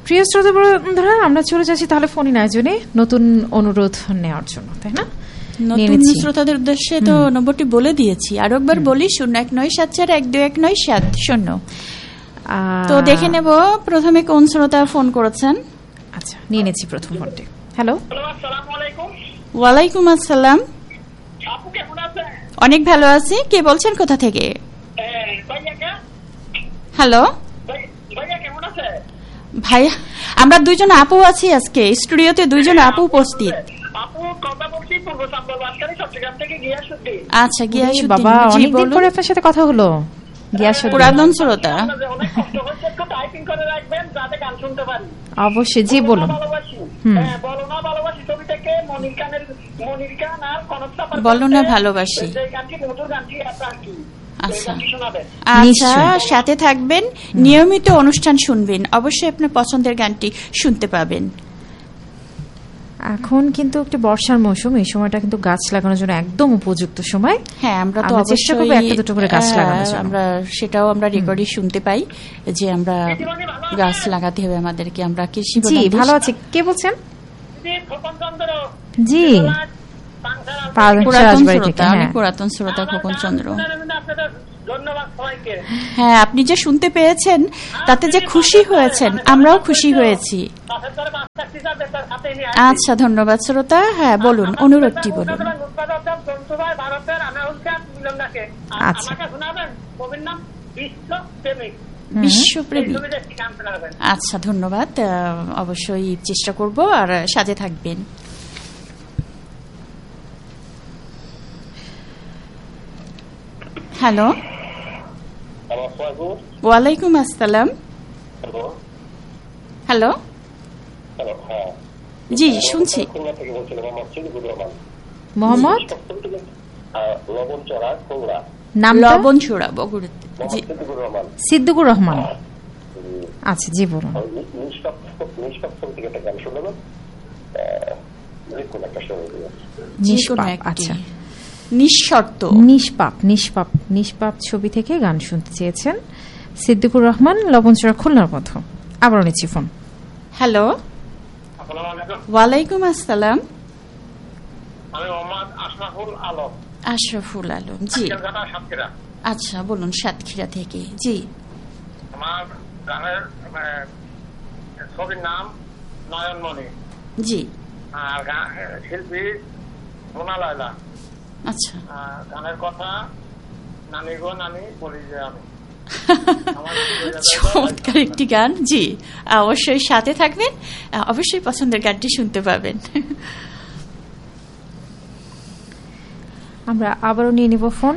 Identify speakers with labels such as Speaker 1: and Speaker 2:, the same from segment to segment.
Speaker 1: প্রিয় শ্রোতা বন্ধুরা, আমরা চলে যাচ্ছি তাহলে ফোন ইন আয়োজনে নতুন অনুরোধ নেওয়ার জন্য, তাই না?
Speaker 2: নতুন শ্রোতাদের উদ্দেশ্যে তো নম্বরটি বলে দিয়েছি, আর একবার বলি 0197412170। তো দেখে নেব প্রথমে কোন শ্রোতা ফোন করেছেন।
Speaker 1: আচ্ছা, নিয়ে নিচ্ছি প্রথম ফোনটি। হ্যালো,
Speaker 3: আসসালামু আলাইকুম।
Speaker 2: ওয়ালাইকুম আসসালাম।
Speaker 3: আপু কেমন আছেন?
Speaker 2: অনেক ভালো আছি। কে বলছেন, কোথা থেকে? হ্যালো
Speaker 3: ভাইয়া, কেমন আছে?
Speaker 2: ভাইয়া, আমরা দুইজন আপু আছি আজকে স্টুডিওতে, দুইজন আপু উপস্থিত।
Speaker 3: আপু কথা বলছি পূর্ব সাম্বল বাসকারী চট্টগ্রাম থেকে গিয়াসউদ্দিন।
Speaker 2: আচ্ছা, গিয়াসউদ্দিন
Speaker 1: বাবা, অনেকদিন পরে আপনার সাথে কথা হলো। গিয়াসউদ্দিন
Speaker 2: পুরাতন শ্রোতা।
Speaker 3: অনেক কষ্ট হচ্ছে, একটু টাইপিং করে রাখবেন যাতে গান শুনতে পারি।
Speaker 1: অবশ্যই, জি বলুন।
Speaker 3: হ্যাঁ, বলো না ভালোবাসি ছবি থেকে মনির খান আর কনক চাপার
Speaker 2: বলো না ভালোবাসি,
Speaker 3: এই গানটি মধুর গানটি আপনার কি?
Speaker 2: আচ্ছা, সাথে থাকবেন, নিয়মিত অনুষ্ঠান শুনবেন, অবশ্যই আপনার পছন্দের গানটি শুনতে পাবেন।
Speaker 1: এখন কিন্তু একটু বর্ষার মৌসুম, এই সময়টা কিন্তু গাছ লাগানোর জন্য একদম উপযুক্ত সময়।
Speaker 2: হ্যাঁ, আমরা তো
Speaker 1: চেষ্টা করব একটা দুটো করে গাছ লাগানোর জন্য।
Speaker 2: আমরা সেটাও আমরা রেকর্ডে শুনতে পাই যে আমরা গাছ লাগাতে হবে আমাদেরকে। আমরা কৃষি
Speaker 1: জি ভালো আছে। কে বলছেন? জি,
Speaker 2: পুরাতন শ্রোতা খোকন চন্দ্র। হ্যাঁ, আপনি যে শুনতে পেয়েছেন তাতে যে খুশি হয়েছেন, আমরাও খুশি হয়েছি। আচ্ছা, ধন্যবাদ শ্রোতা। হ্যাঁ বলুন, অনুরোধটি বলুন।
Speaker 1: আচ্ছা,
Speaker 2: বিশ্বপ্রেমিক। আচ্ছা, ধন্যবাদ। অবশ্যই চেষ্টা করব, আর সাজে থাকবেন। হ্যালো, ওয়ালাইকুম আসসালাম। হ্যালো, জি শুনছি।
Speaker 1: মোহাম্মদ
Speaker 2: লবণচোড়া, বগুড়াতে। জি,
Speaker 1: সিদ্দিকুর রহমান। আচ্ছা, জি বলুন।
Speaker 2: আচ্ছা, নিঃশর্ত,
Speaker 1: নিষ্পাপ ছবি থেকে গান শুনতে চেয়েছেন সিদ্দিকুর রহমান, লবণচোড়া, খুলনার মতো। আবার নিচ্ছি ফোন।
Speaker 2: হ্যালো, ওয়ালাইকুম আসসালাম।
Speaker 3: আমি মোহাম্মদ
Speaker 2: আশরাফুল আলম। জি, আচ্ছা বলুন। সাতক্ষীরা থেকে। জি,
Speaker 3: আমার গানের ছবির নাম নয়নমণি।
Speaker 2: জি,
Speaker 3: আর শিল্পী মোনা লায়লা।
Speaker 2: আচ্ছা,
Speaker 3: গানের কথা নানি গো নানি বলি যে আমি।
Speaker 2: চমৎকার একটি গান। জি, অবশ্যই সাথে থাকবেন, অবশ্যই পছন্দের গানটি শুনতে পাবেন।
Speaker 1: আমরা আবারও নিয়ে নিব ফোন।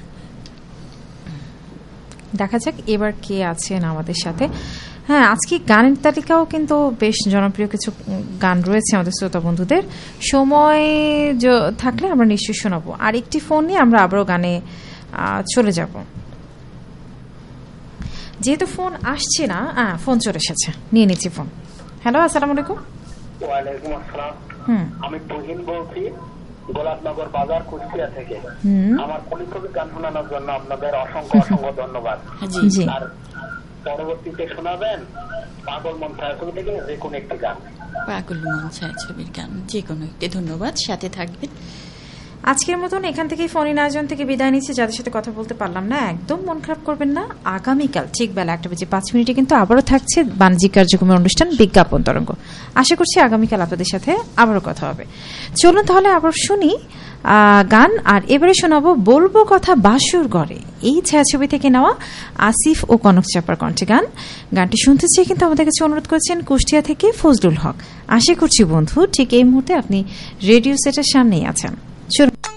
Speaker 1: দেখা যাক এবার কে আছেন আমাদের সাথে। হ্যাঁ, আজকে গানের তালিকাও কিন্তু বেশ জনপ্রিয় কিছু গান রয়েছে আমাদের শ্রোতা বন্ধুদের। সময় থাকলে আমরা নিশ্চয়ই শোনাবো। আর একটি ফোন নিয়ে আমরা আবারও গানে চলে যাব। যেহেতু ফোন আসছে না, ফোন চলে এসেছে, নিয়ে নিচ্ছি ফোন। হ্যালো, আসসালামু আলাইকুম।
Speaker 3: ওয়ালাইকুম আসসালাম। আমি তুহিন বলছি, গোলাপনগর বাজার, কুষ্টিয়া থেকে। আমার কলিকবি গান শোনানোর জন্য আপনাদের অসংখ্য অসংখ্য ধন্যবাদ। আর পরবর্তীতে শোনাবেন পাগল মন ছায়াছবি থেকে যে কোনো একটি গান।
Speaker 2: পাগল মন ছায়াছবির গান যে কোনো একটি। ধন্যবাদ, সাথে থাকবেন।
Speaker 1: আজকের মতন এখান থেকে ফোন ইন আয়োজন থেকে বিদায় নিচ্ছি। যাদের সাথে কথা বলতে পারলাম না, একদম মন খারাপ করবেন না। আগামীকাল ঠিক বেলা 1:05 কিন্তু আবারও থাকছে বাণিজ্যিক কার্যক্রমের অনুষ্ঠান বিজ্ঞাপন তরঙ্গ। আশা করছি আগামীকাল আপনাদের সাথে আবারও কথা হবে। চলুন তাহলে আবার শুনি গান। আর এবারে শোনাবো বলবো কথা বাসুর ঘরে, এই ছায়াছবি থেকে নেওয়া আসিফ ও কনক চাপার কণ্ঠে গান। গানটি শুনতে চেয়ে কিন্তু আমাদের কাছে অনুরোধ করেছেন কুষ্টিয়া থেকে ফজলুল হক। আশা করছি বন্ধু ঠিক এই মুহূর্তে আপনি রেডিও সেটের সামনেই আছেন। চলুন।